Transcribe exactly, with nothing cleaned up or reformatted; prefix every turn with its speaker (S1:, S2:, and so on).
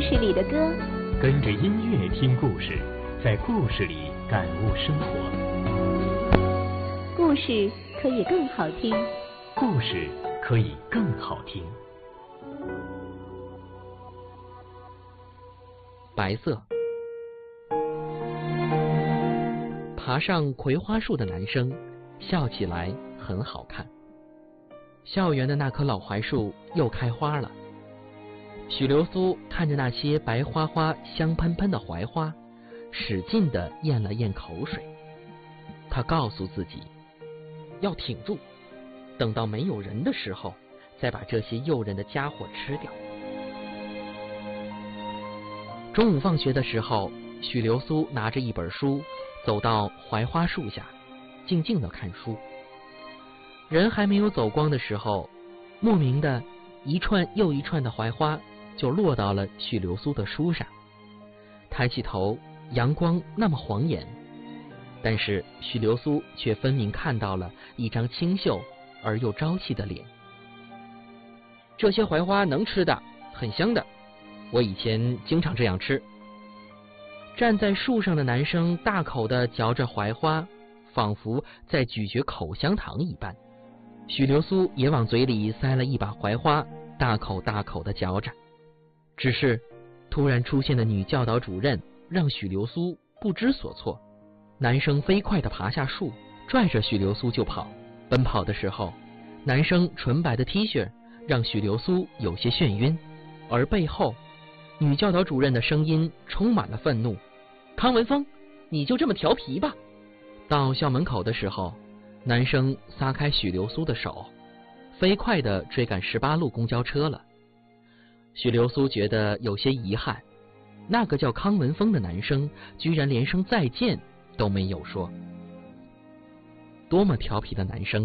S1: 事里的歌，
S2: 跟着音乐听故事，在故事里感悟生活。
S1: 故事可以更好听，
S2: 故事可以更好听。
S3: 白色。爬上葵花树的男生笑起来很好看。校园的那棵老槐树又开花了。许流苏看着那些白花花香喷喷的槐花，使劲地咽了咽口水。他告诉自己要挺住，等到没有人的时候再把这些诱人的家伙吃掉。中午放学的时候，许流苏拿着一本书走到槐花树下，静静地看书。人还没有走光的时候，莫名的一串又一串的槐花就落到了许流苏的书上。抬起头，阳光那么晃眼，但是许流苏却分明看到了一张清秀而又朝气的脸。这些槐花能吃的，很香的，我以前经常这样吃。站在树上的男生大口地嚼着槐花，仿佛在咀嚼口香糖一般。许流苏也往嘴里塞了一把槐花，大口大口地嚼着。只是突然出现的女教导主任让许流苏不知所措。男生飞快地爬下树，拽着许流苏就跑。奔跑的时候，男生纯白的 T 恤让许流苏有些眩晕，而背后女教导主任的声音充满了愤怒：康文峰，你就这么调皮吧！到校门口的时候，男生撒开许流苏的手，飞快地追赶十八路公交车了。许流苏觉得有些遗憾，那个叫康文峰的男生居然连声再见都没有说。多么调皮的男生！